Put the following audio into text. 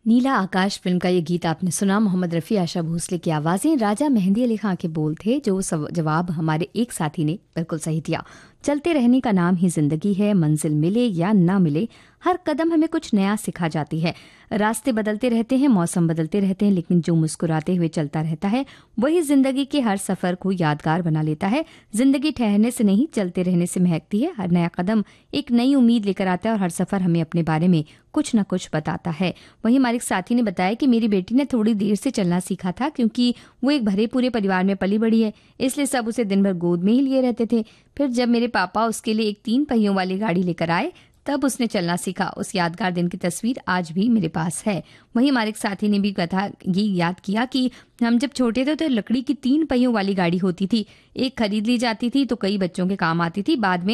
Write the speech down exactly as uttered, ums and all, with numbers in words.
नीला आकाश film का ये गीत आपने सुना। मोहम्मद रफ़ी, आशा भोसले की आवाज़ें, राजा मेहंदी अली खां के बोल थे। जो जवाब हमारे एक साथी ने बिल्कुल सही दिया। चलते रहने का नाम ही जिंदगी है, मंजिल मिले या ना मिले, हर कदम हमें कुछ नया सिखा जाती है। रास्ते बदलते रहते हैं, मौसम बदलते रहते हैं, लेकिन जो मुस्कुराते हुए चलता रहता है वही जिंदगी के हर सफर को यादगार बना लेता है। जिंदगी ठहरने से नहीं, चलते रहने से महकती है। हर नया कदम एक नई उम्मीद लेकर आता है और हर सफर हमें अपने बारे में कुछ न कुछ बताता है। वहीं हमारे एक साथी ने बताया कि मेरी बेटी ने थोड़ी देर से चलना सीखा था, क्योंकि वो एक भरे पूरे परिवार में पली बड़ी है, इसलिए सब उसे दिन भर गोद में ही लिए रहते थे। फिर जब मेरे पापा उसके लिए एक तीन पहियों वाली गाड़ी लेकर आए, तब उसने चलना सीखा। उस यादगार दिन की तस्वीर आज भी मेरे पास है। वहीं हमारे एक साथी ने भी कथा ये याद किया कि हम जब छोटे थे तो लकड़ी की तीन पहियों वाली गाड़ी होती थी। एक खरीद ली जाती थी तो कई बच्चों के काम आती थी। बाद में